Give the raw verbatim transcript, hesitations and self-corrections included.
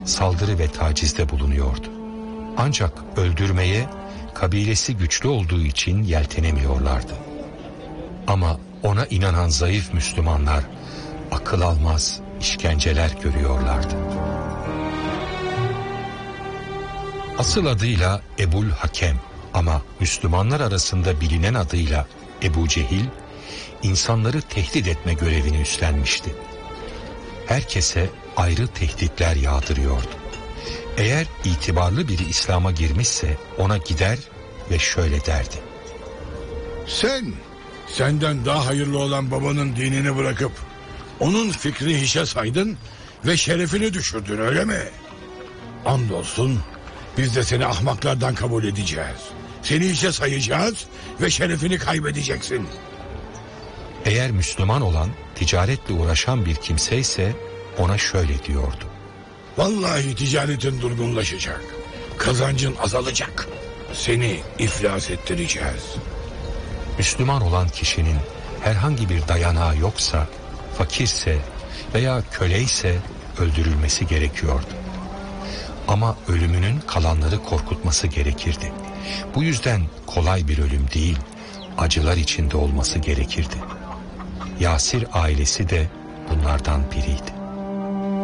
saldırı ve tacizde bulunuyordu. Ancak öldürmeye kabilesi güçlü olduğu için yeltenemiyorlardı. Ama ona inanan zayıf Müslümanlar akıl almaz işkenceler görüyorlardı. Asıl adıyla Ebul Hakem ama Müslümanlar arasında bilinen adıyla Ebu Cehil, insanları tehdit etme görevini üstlenmişti. Herkese ayrı tehditler yağdırıyordu. Eğer itibarlı biri İslam'a girmişse ona gider ve şöyle derdi: Sen, senden daha hayırlı olan babanın dinini bırakıp onun fikrini hiçe saydın ve şerefini düşürdün, öyle mi? Andolsun biz de seni ahmaklardan kabul edeceğiz. Seni hiçe sayacağız ve şerefini kaybedeceksin. Eğer Müslüman olan, ticaretle uğraşan bir kimse ise ona şöyle diyordu: Vallahi ticaretin durgunlaşacak, kazancın azalacak. Seni iflas ettireceğiz. Müslüman olan kişinin herhangi bir dayanağı yoksa, fakirse veya köleyse öldürülmesi gerekiyordu. Ama ölümünün kalanları korkutması gerekirdi. Bu yüzden kolay bir ölüm değil, acılar içinde olması gerekirdi. Yasir ailesi de bunlardan biriydi.